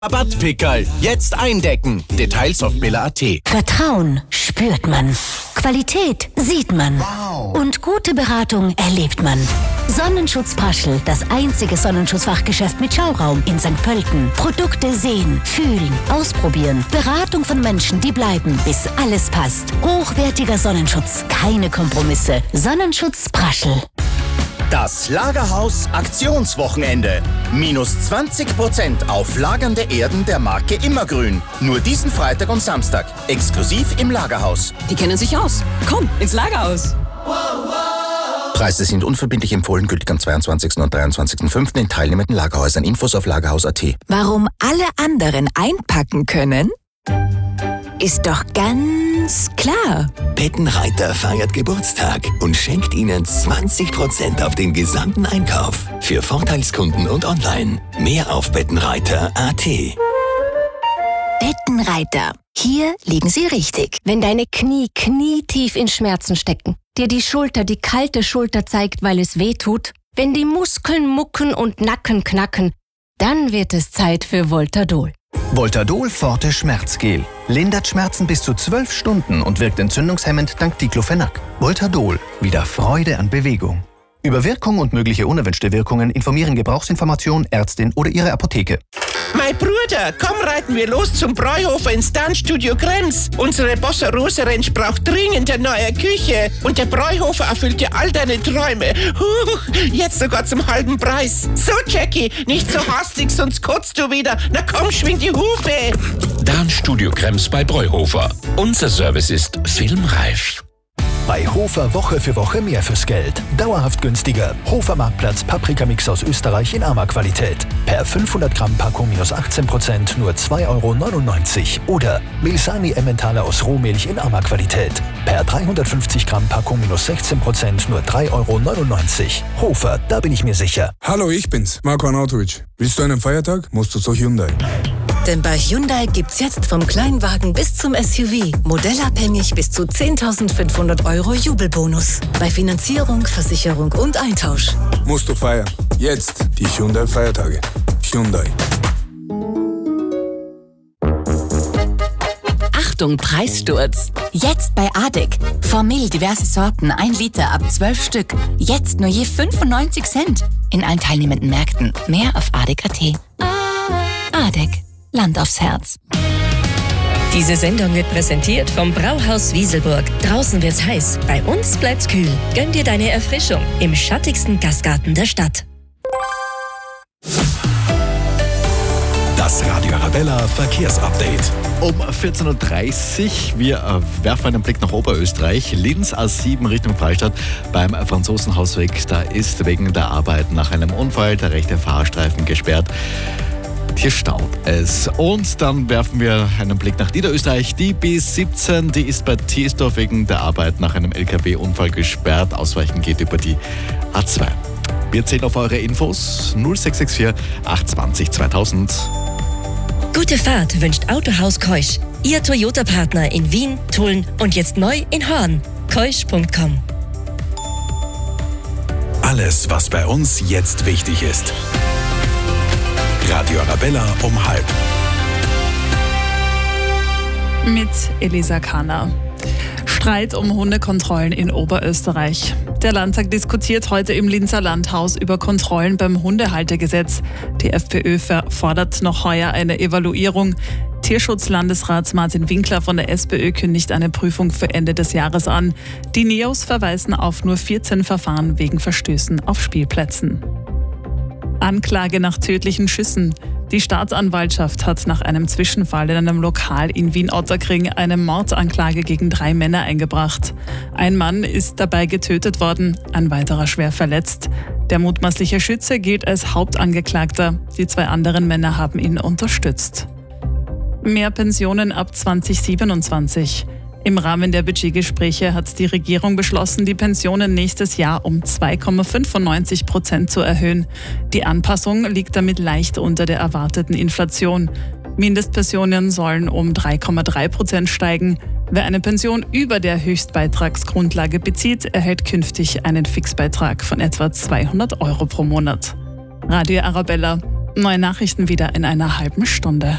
Rabattpickerl. Jetzt eindecken. Details auf billa.at. Vertrauen spürt man. Qualität sieht man. Wow. Und gute Beratung erlebt man. Sonnenschutz Praschl, das einzige Sonnenschutzfachgeschäft mit Schauraum in St. Pölten. Produkte sehen, fühlen, ausprobieren. Beratung von Menschen, die bleiben, bis alles passt. Hochwertiger Sonnenschutz, keine Kompromisse. Sonnenschutz Praschl. Das Lagerhaus Aktionswochenende. Minus 20% auf lagernde Erden der Marke Immergrün. Nur diesen Freitag und Samstag. Exklusiv im Lagerhaus. Die kennen sich aus. Komm, ins Lagerhaus. Preise sind unverbindlich empfohlen, gültig am 22. und 23.05. in teilnehmenden Lagerhäusern. Infos auf lagerhaus.at. Warum alle anderen einpacken können? Ist doch ganz klar. Bettenreiter feiert Geburtstag und schenkt Ihnen 20% auf den gesamten Einkauf. Für Vorteilskunden und online. Mehr auf bettenreiter.at. Bettenreiter. Hier liegen Sie richtig. Wenn deine Knie knietief in Schmerzen stecken, dir die Schulter die kalte Schulter zeigt, weil es weh tut, wenn die Muskeln mucken und Nacken knacken, dann wird es Zeit für Voltadol. Voltadol Forte Schmerzgel. Lindert Schmerzen bis zu 12 Stunden und wirkt entzündungshemmend dank Diclofenac. Voltadol. Wieder Freude an Bewegung. Über Wirkung und mögliche unerwünschte Wirkungen informieren Gebrauchsinformation, Ärztin oder Ihre Apotheke. Mein Bruder, komm reiten wir los zum Bräuhofer ins Tanzstudio Krems. Unsere Bossa Rosa Ranch braucht dringend eine neue Küche. Und der Bräuhofer erfüllt dir all deine Träume. Jetzt sogar zum halben Preis. So, Jackie, nicht so hastig, sonst kotzt du wieder. Na komm, schwing die Hufe. Tanzstudio Krems bei Bräuhofer. Unser Service ist filmreif. Bei Hofer Woche für Woche mehr fürs Geld. Dauerhaft günstiger. Hofer Marktplatz Paprikamix aus Österreich in Arma-Qualität. Per 500 Gramm Packung minus 18% nur 2,99 €. Oder Milsani Emmentaler aus Rohmilch in Arma-Qualität. Per 350 Gramm Packung minus 16% nur 3,99 €. Hofer, da bin ich mir sicher. Hallo, ich bin's, Marco Arnautovic. Willst du einen Feiertag? Musst du zu Hyundai. Denn bei Hyundai gibt's jetzt vom Kleinwagen bis zum SUV modellabhängig bis zu 10.500 € Jubelbonus. Bei Finanzierung, Versicherung und Eintausch. Musst du feiern. Jetzt die Hyundai-Feiertage. Hyundai. Achtung, Preissturz. Jetzt bei ADEC. Formel diverse Sorten, 1 Liter ab 12 Stück. Jetzt nur je 95 Cent. In allen teilnehmenden Märkten. Mehr auf ADEC.at. ADEC. Land aufs Herz. Diese Sendung wird präsentiert vom Brauhaus Wieselburg. Draußen wird's heiß, bei uns bleibt's kühl. Gönn dir deine Erfrischung im schattigsten Gastgarten der Stadt. Das Radio Arabella Verkehrsupdate. Um 14.30 Uhr, wir werfen einen Blick nach Oberösterreich. Linz A7 Richtung Freistadt beim Franzosenhausweg. Da ist wegen der Arbeit nach einem Unfall der rechte Fahrstreifen gesperrt. Hier staubt es. Und dann werfen wir einen Blick nach Niederösterreich. Die B17, die ist bei Thiesdorf wegen der Arbeit nach einem LKW-Unfall gesperrt. Ausweichen geht über die A2. Wir zählen auf eure Infos 0664 820 2000. Gute Fahrt wünscht Autohaus Keusch. Ihr Toyota-Partner in Wien, Tulln und jetzt neu in Horn. Keusch.com. Alles, was bei uns jetzt wichtig ist. Radio Arabella um 12:30. Mit Elisa Kahner. Streit um Hundekontrollen in Oberösterreich. Der Landtag diskutiert heute im Linzer Landhaus über Kontrollen beim Hundehaltergesetz. Die FPÖ fordert noch heuer eine Evaluierung. Tierschutzlandesrat Martin Winkler von der SPÖ kündigt eine Prüfung für Ende des Jahres an. Die NEOS verweisen auf nur 14 Verfahren wegen Verstößen auf Spielplätzen. Anklage nach tödlichen Schüssen. Die Staatsanwaltschaft hat nach einem Zwischenfall in einem Lokal in Wien-Ottakring eine Mordanklage gegen 3 Männer eingebracht. Ein Mann ist dabei getötet worden, ein weiterer schwer verletzt. Der mutmaßliche Schütze gilt als Hauptangeklagter. Die 2 anderen Männer haben ihn unterstützt. Mehr Pensionen ab 2027. Im Rahmen der Budgetgespräche hat die Regierung beschlossen, die Pensionen nächstes Jahr um 2,95% zu erhöhen. Die Anpassung liegt damit leicht unter der erwarteten Inflation. Mindestpensionen sollen um 3,3% steigen. Wer eine Pension über der Höchstbeitragsgrundlage bezieht, erhält künftig einen Fixbeitrag von etwa 200 € pro Monat. Radio Arabella, Neue Nachrichten wieder in einer halben Stunde.